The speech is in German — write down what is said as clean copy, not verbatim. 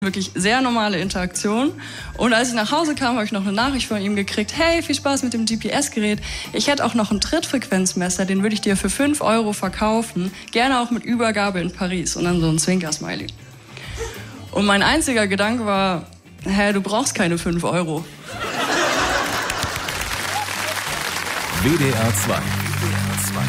Wirklich sehr normale Interaktion. Und als ich nach Hause kam, habe ich noch eine Nachricht von ihm gekriegt. Hey, viel Spaß mit dem GPS-Gerät. Ich hätte auch noch ein Trittfrequenzmesser, den würde ich dir für 5 € verkaufen. Gerne auch mit Übergabe in Paris. Und dann so ein Zwinker-Smiley. Und mein einziger Gedanke war, hä, du brauchst keine 5 €. WDR 2